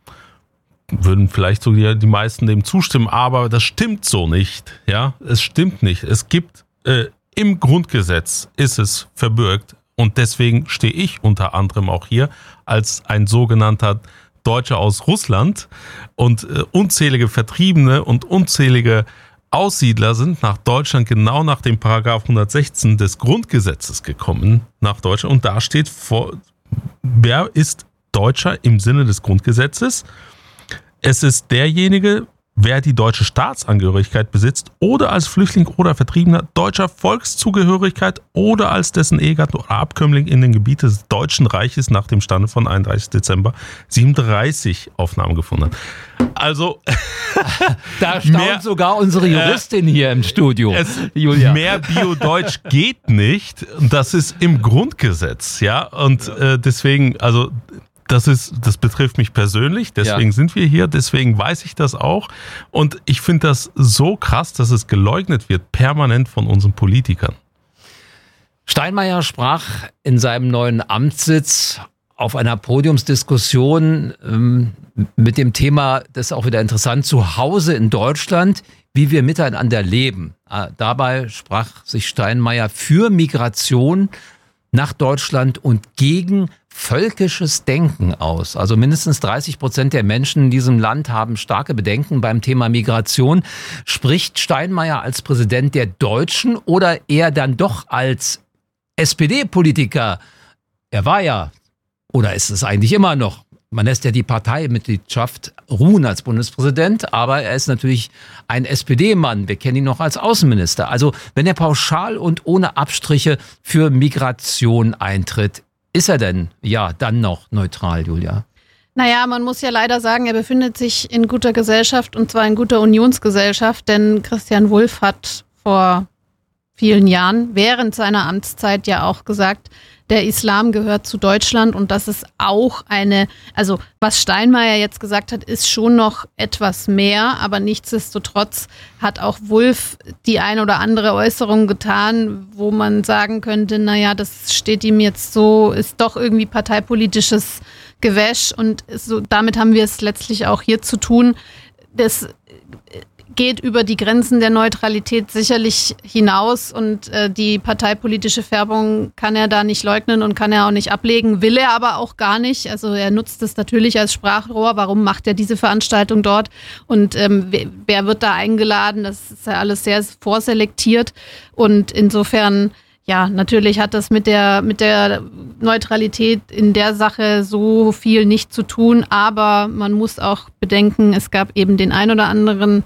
Würden vielleicht so die, die meisten dem zustimmen, aber das stimmt so nicht. Ja, es stimmt nicht. Es gibt äh, im Grundgesetz ist es verbürgt und deswegen stehe ich unter anderem auch hier als ein sogenannter Deutscher aus Russland und äh, unzählige Vertriebene und unzählige Aussiedler sind nach Deutschland genau nach dem Paragraph hundertsechzehn des Grundgesetzes gekommen, nach Deutschland. Und da steht vor, wer ist Deutscher im Sinne des Grundgesetzes? Es ist derjenige, wer die deutsche Staatsangehörigkeit besitzt oder als Flüchtling oder Vertriebener deutscher Volkszugehörigkeit oder als dessen Ehegatte oder Abkömmling in den Gebieten des Deutschen Reiches nach dem Stande von einunddreißigsten Dezember siebenunddreißig Aufnahmen gefunden hat. Also da staunt mehr, sogar unsere Juristin äh, hier im Studio. Es, Julia. Mehr Bio-Deutsch geht nicht. Das ist im Grundgesetz, ja. Und äh, deswegen, also Das ist, das betrifft mich persönlich, deswegen ja. sind wir hier, deswegen weiß ich das auch. Und ich finde das so krass, dass es geleugnet wird, permanent von unseren Politikern. Steinmeier sprach in seinem neuen Amtssitz auf einer Podiumsdiskussion ähm, mit dem Thema, das ist auch wieder interessant, zu Hause in Deutschland, wie wir miteinander leben. Äh, dabei sprach sich Steinmeier für Migration nach Deutschland und gegen völkisches Denken aus. Also mindestens dreißig Prozent der Menschen in diesem Land haben starke Bedenken beim Thema Migration. Spricht Steinmeier als Präsident der Deutschen oder eher dann doch als S P D-Politiker? Er war ja, oder ist es eigentlich immer noch, man lässt ja die Parteimitgliedschaft ruhen als Bundespräsident, aber er ist natürlich ein S P D-Mann. Wir kennen ihn noch als Außenminister. Also wenn er pauschal und ohne Abstriche für Migration eintritt, ist er denn ja dann noch neutral, Julia? Naja, man muss ja leider sagen, er befindet sich in guter Gesellschaft und zwar in guter Unionsgesellschaft, denn Christian Wulff hat vor vielen Jahren während seiner Amtszeit ja auch gesagt, der Islam gehört zu Deutschland und das ist auch eine, also was Steinmeier jetzt gesagt hat, ist schon noch etwas mehr, aber nichtsdestotrotz hat auch Wulff die ein oder andere Äußerung getan, wo man sagen könnte, naja, das steht ihm jetzt so, ist doch irgendwie parteipolitisches Gewäsch und so, damit haben wir es letztlich auch hier zu tun. Das geht über die Grenzen der Neutralität sicherlich hinaus und äh, die parteipolitische Färbung kann er da nicht leugnen und kann er auch nicht ablegen, will er aber auch gar nicht. Also er nutzt es natürlich als Sprachrohr. Warum macht er diese Veranstaltung dort und ähm, wer, wer wird da eingeladen? Das ist ja alles sehr vorselektiert und insofern, ja, natürlich hat das mit der, mit der Neutralität in der Sache so viel nicht zu tun, aber man muss auch bedenken, es gab eben den ein oder anderen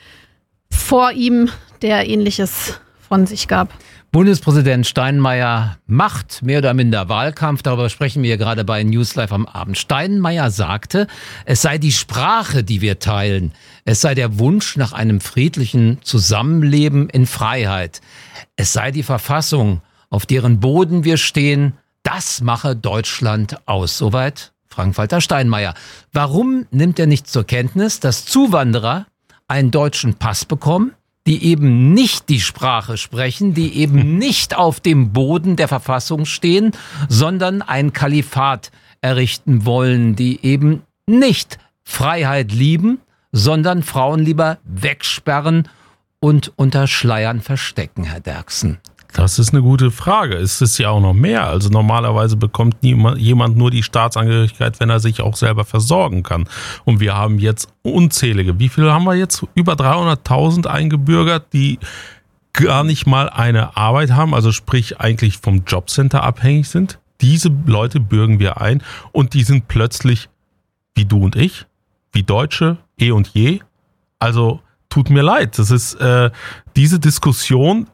vor ihm, der Ähnliches von sich gab. Bundespräsident Steinmeier macht mehr oder minder Wahlkampf. Darüber sprechen wir gerade bei News Live am Abend. Steinmeier sagte, es sei die Sprache, die wir teilen. Es sei der Wunsch nach einem friedlichen Zusammenleben in Freiheit. Es sei die Verfassung, auf deren Boden wir stehen. Das mache Deutschland aus. Soweit Frank-Walter Steinmeier. Warum nimmt er nicht zur Kenntnis, dass Zuwanderer einen deutschen Pass bekommen, die eben nicht die Sprache sprechen, die eben nicht auf dem Boden der Verfassung stehen, sondern ein Kalifat errichten wollen, die eben nicht Freiheit lieben, sondern Frauen lieber wegsperren und unter Schleiern verstecken, Herr Derksen? Das ist eine gute Frage. Es ist ja auch noch mehr. Also normalerweise bekommt niemand, jemand nur die Staatsangehörigkeit, wenn er sich auch selber versorgen kann. Und wir haben jetzt unzählige. Wie viele haben wir jetzt? Über dreihunderttausend eingebürgert, die gar nicht mal eine Arbeit haben, also sprich eigentlich vom Jobcenter abhängig sind. Diese Leute bürgen wir ein und die sind plötzlich wie du und ich, wie Deutsche, eh und je. Also tut mir leid. Das ist äh, diese Diskussion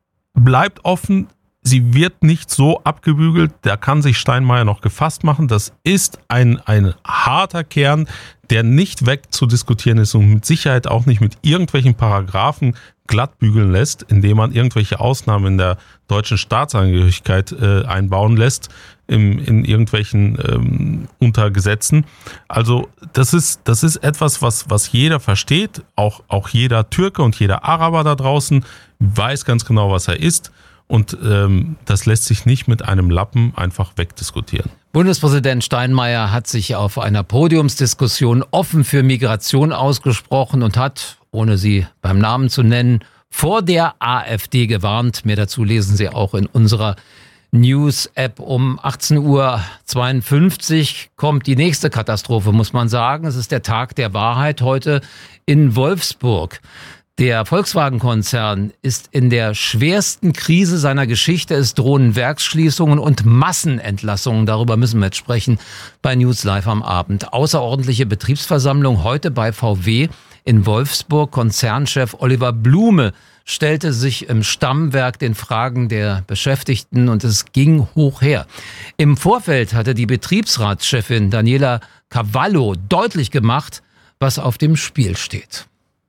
bleibt offen, sie wird nicht so abgebügelt, da kann sich Steinmeier noch gefasst machen. Das ist ein, ein harter Kern, der nicht wegzudiskutieren ist und mit Sicherheit auch nicht mit irgendwelchen Paragraphen glatt bügeln lässt, indem man irgendwelche Ausnahmen in der deutschen Staatsangehörigkeit äh, einbauen lässt, im, in irgendwelchen ähm, Untergesetzen. Also das ist, das ist etwas, was, was jeder versteht, auch, auch jeder Türke und jeder Araber da draußen weiß ganz genau, was er ist. Und ähm, das lässt sich nicht mit einem Lappen einfach wegdiskutieren. Bundespräsident Steinmeier hat sich auf einer Podiumsdiskussion offen für Migration ausgesprochen und hat, ohne sie beim Namen zu nennen, vor der AfD gewarnt. Mehr dazu lesen Sie auch in unserer News-App. Um achtzehn Uhr zweiundfünfzig kommt die nächste Katastrophe, muss man sagen. Es ist der Tag der Wahrheit heute in Wolfsburg. Der Volkswagen-Konzern ist in der schwersten Krise seiner Geschichte. Es drohen Werksschließungen und Massenentlassungen. Darüber müssen wir jetzt sprechen bei News Live am Abend. Außerordentliche Betriebsversammlung heute bei V W in Wolfsburg. Konzernchef Oliver Blume stellte sich im Stammwerk den Fragen der Beschäftigten und es ging hoch her. Im Vorfeld hatte die Betriebsratschefin Daniela Cavallo deutlich gemacht, was auf dem Spiel steht.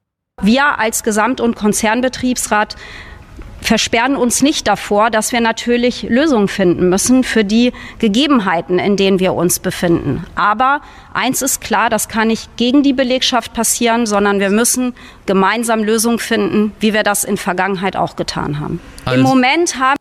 Wir als Gesamt- und Konzernbetriebsrat versperren uns nicht davor, dass wir natürlich Lösungen finden müssen für die Gegebenheiten, in denen wir uns befinden. Aber eins ist klar, das kann nicht gegen die Belegschaft passieren, sondern wir müssen gemeinsam Lösungen finden, wie wir das in Vergangenheit auch getan haben. Also, im Moment haben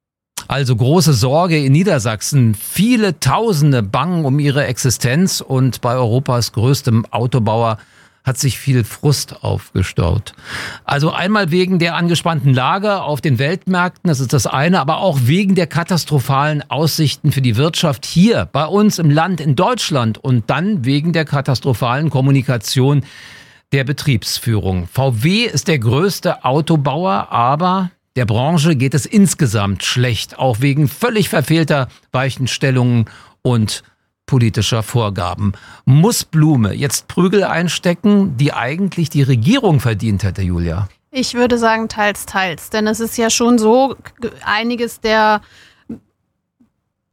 Also große Sorge in Niedersachsen. Viele Tausende bangen um ihre Existenz und bei Europas größtem Autobauer hat sich viel Frust aufgestaut. Also einmal wegen der angespannten Lage auf den Weltmärkten, das ist das eine, aber auch wegen der katastrophalen Aussichten für die Wirtschaft hier bei uns im Land in Deutschland und dann wegen der katastrophalen Kommunikation der Betriebsführung. V W ist der größte Autobauer, aber der Branche geht es insgesamt schlecht, auch wegen völlig verfehlter Weichenstellungen und politischer Vorgaben. Muss Blume jetzt Prügel einstecken, die eigentlich die Regierung verdient hätte, Julia? Ich würde sagen, teils, teils. Denn es ist ja schon so, einiges der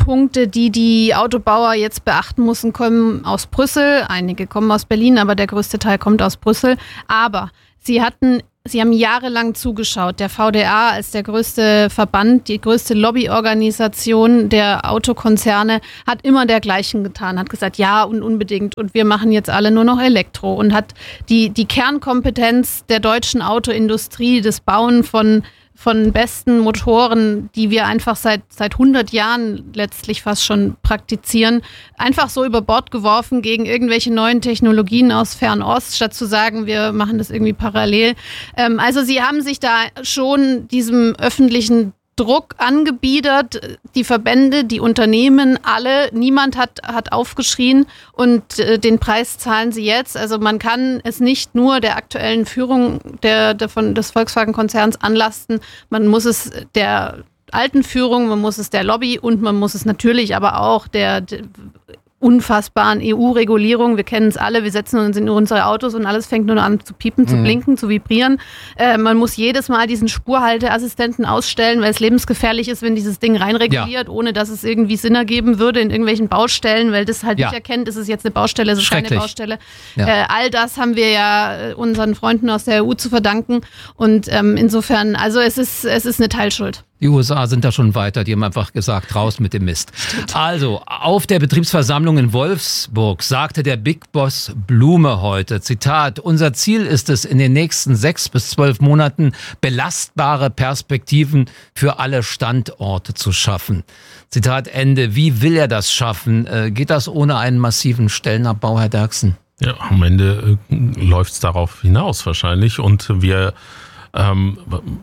Punkte, die die Autobauer jetzt beachten müssen, kommen aus Brüssel. Einige kommen aus Berlin, aber der größte Teil kommt aus Brüssel. Aber sie hatten, sie haben jahrelang zugeschaut. Der V D A als der größte Verband, die größte Lobbyorganisation der Autokonzerne hat immer dergleichen getan, hat gesagt, ja und unbedingt und wir machen jetzt alle nur noch Elektro und hat die, die Kernkompetenz der deutschen Autoindustrie, das Bauen von von besten Motoren, die wir einfach seit seit hundert Jahren letztlich fast schon praktizieren, einfach so über Bord geworfen gegen irgendwelche neuen Technologien aus Fernost, statt zu sagen, wir machen das irgendwie parallel. Ähm, also sie haben sich da schon diesem öffentlichen Druck angebiedert, die Verbände, die Unternehmen, alle, niemand hat, hat aufgeschrien und äh, den Preis zahlen sie jetzt. Also man kann es nicht nur der aktuellen Führung der, der von, des Volkswagen-Konzerns anlasten, man muss es der alten Führung, man muss es der Lobby und man muss es natürlich aber auch der, der unfassbaren E U-Regulierung. Wir kennen es alle, wir setzen uns in unsere Autos und alles fängt nur an zu piepen, zu blinken, mhm. zu vibrieren. Äh, man muss jedes Mal diesen Spurhalteassistenten ausstellen, weil es lebensgefährlich ist, wenn dieses Ding reinreguliert, ja. ohne dass es irgendwie Sinn ergeben würde in irgendwelchen Baustellen, weil das halt ja. nicht erkennt, ist es jetzt eine Baustelle, ist es keine Baustelle. Ja. Äh, all das haben wir ja unseren Freunden aus der E U zu verdanken und ähm, insofern, also es ist, es ist eine Teilschuld. Die U S A sind da schon weiter, die haben einfach gesagt, raus mit dem Mist. Stimmt. Also, auf der Betriebsversammlung in Wolfsburg sagte der Big Boss Blume heute, Zitat, unser Ziel ist es, in den nächsten sechs bis zwölf Monaten belastbare Perspektiven für alle Standorte zu schaffen. Zitat Ende. Wie will er das schaffen? Geht das ohne einen massiven Stellenabbau, Herr Derksen? Ja, am Ende äh, läuft es darauf hinaus wahrscheinlich und wir, ähm,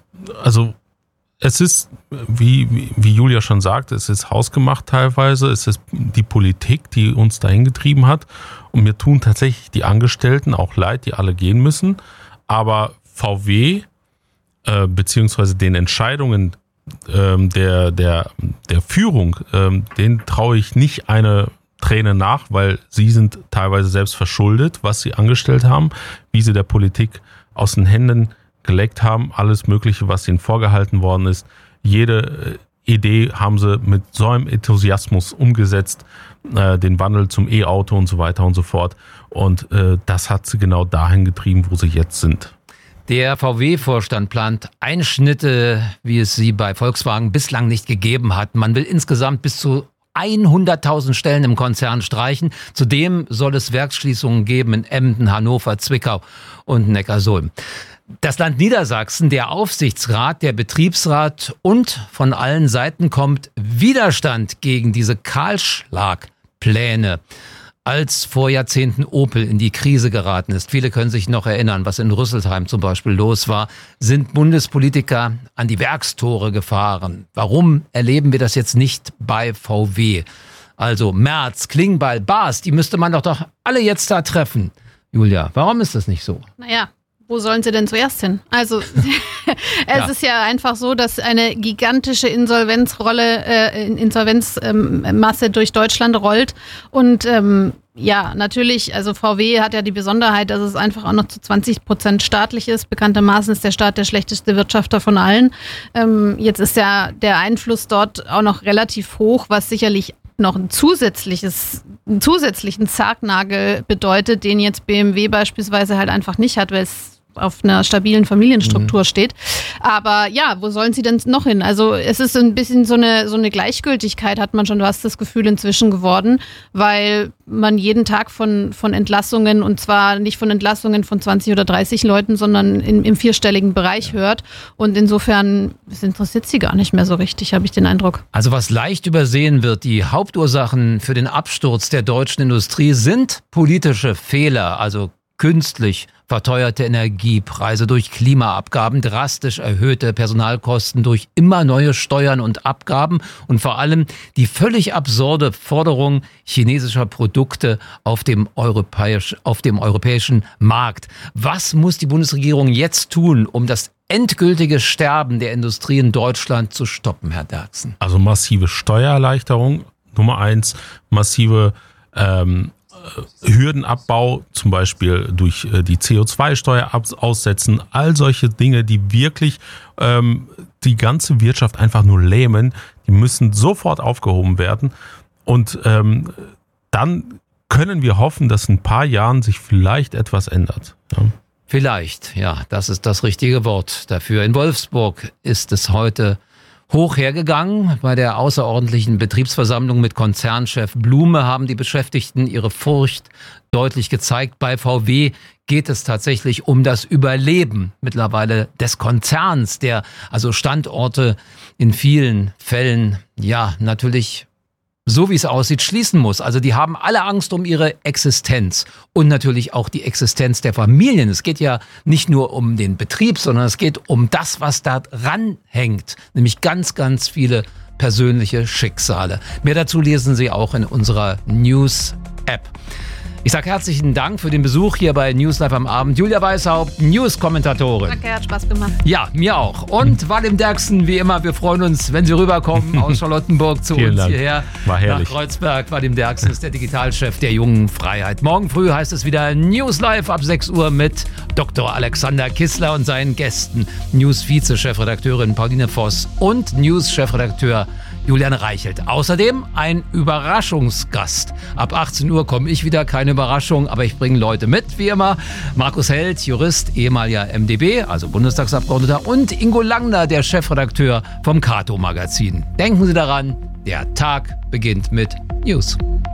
also es ist, wie, wie Julia schon sagte, es ist hausgemacht teilweise, es ist die Politik, die uns dahin getrieben hat und mir tun tatsächlich die Angestellten auch leid, die alle gehen müssen, aber V W äh, beziehungsweise den Entscheidungen ähm, der, der, der Führung, ähm, denen traue ich nicht eine Träne nach, weil sie sind teilweise selbst verschuldet, was sie angestellt haben, wie sie der Politik aus den Händen geleckt haben, alles Mögliche, was ihnen vorgehalten worden ist. Jede Idee haben sie mit so einem Enthusiasmus umgesetzt, äh, den Wandel zum E-Auto und so weiter und so fort. Und äh, das hat sie genau dahin getrieben, wo sie jetzt sind. Der V W-Vorstand plant Einschnitte, wie es sie bei Volkswagen bislang nicht gegeben hat. Man will insgesamt bis zu hunderttausend Stellen im Konzern streichen. Zudem soll es Werksschließungen geben in Emden, Hannover, Zwickau und Neckarsulm. Das Land Niedersachsen, der Aufsichtsrat, der Betriebsrat und von allen Seiten kommt Widerstand gegen diese Kahlschlagpläne. Als vor Jahrzehnten Opel in die Krise geraten ist, viele können sich noch erinnern, was in Rüsselsheim zum Beispiel los war, sind Bundespolitiker an die Werkstore gefahren. Warum erleben wir das jetzt nicht bei V W? Also Merz, Klingbeil, Baas, die müsste man doch doch alle jetzt da treffen. Julia, warum ist das nicht so? Naja, wo sollen sie denn zuerst hin? Also es ja. ist ja einfach so, dass eine gigantische Insolvenzrolle, äh, Insolvenzmasse ähm, durch Deutschland rollt und ähm, ja, natürlich, also V W hat ja die Besonderheit, dass es einfach auch noch zu zwanzig Prozent staatlich ist. Bekanntermaßen ist der Staat der schlechteste Wirtschafter von allen. Ähm, jetzt ist ja der Einfluss dort auch noch relativ hoch, was sicherlich noch ein zusätzliches, einen zusätzlichen Sargnagel bedeutet, den jetzt B M W beispielsweise halt einfach nicht hat, weil es auf einer stabilen Familienstruktur mhm. steht. Aber ja, wo sollen sie denn noch hin? Also es ist ein bisschen so eine, so eine Gleichgültigkeit, hat man schon fast das Gefühl inzwischen geworden, weil man jeden Tag von, von Entlassungen, und zwar nicht von Entlassungen von zwanzig oder dreißig Leuten, sondern in, im vierstelligen Bereich ja. hört. Und insofern es interessiert sie gar nicht mehr so richtig, habe ich den Eindruck. Also was leicht übersehen wird, die Hauptursachen für den Absturz der deutschen Industrie sind politische Fehler, also künstlich verteuerte Energiepreise durch Klimaabgaben, drastisch erhöhte Personalkosten durch immer neue Steuern und Abgaben und vor allem die völlig absurde Forderung chinesischer Produkte auf dem, europäisch, auf dem europäischen Markt. Was muss die Bundesregierung jetzt tun, um das endgültige Sterben der Industrie in Deutschland zu stoppen, Herr Derksen? Also massive Steuererleichterung, Nummer eins, massive ähm, Hürdenabbau, zum Beispiel durch die C O zwei Steuer aussetzen, all solche Dinge, die wirklich ähm, die ganze Wirtschaft einfach nur lähmen, die müssen sofort aufgehoben werden. Und ähm, dann können wir hoffen, dass in ein paar Jahren sich vielleicht etwas ändert. Ja. Vielleicht, ja, das ist das richtige Wort dafür. In Wolfsburg ist es heute hoch hergegangen. Bei der außerordentlichen Betriebsversammlung mit Konzernchef Blume haben die Beschäftigten ihre Furcht deutlich gezeigt. Bei V W geht es tatsächlich um das Überleben mittlerweile des Konzerns, der also Standorte in vielen Fällen, ja, natürlich so wie es aussieht, schließen muss. Also die haben alle Angst um ihre Existenz und natürlich auch die Existenz der Familien. Es geht ja nicht nur um den Betrieb, sondern es geht um das, was da dran hängt, nämlich ganz, ganz viele persönliche Schicksale. Mehr dazu lesen Sie auch in unserer News-App. Ich sage herzlichen Dank für den Besuch hier bei News Live am Abend. Julia Weishaupt, News-Kommentatorin. Danke, hat Spaß gemacht. Ja, mir auch. Und Vadim Derksen, wie immer, wir freuen uns, wenn Sie rüberkommen aus Charlottenburg zu uns Dank. hierher. War herrlich. Nach Kreuzberg. Vadim Derksen ist der Digitalchef der Jungen Freiheit. Morgen früh heißt es wieder News Live ab sechs Uhr mit Doktor Alexander Kissler und seinen Gästen. News-Vize-Chefredakteurin Pauline Voss und News-Chefredakteur Julian Reichelt. Außerdem ein Überraschungsgast. Ab achtzehn Uhr komme ich wieder, keine Überraschung, aber ich bringe Leute mit, wie immer. Markus Held, Jurist, ehemaliger M d B, also Bundestagsabgeordneter, und Ingo Langner, der Chefredakteur vom Kato Magazin. Denken Sie daran, der Tag beginnt mit News.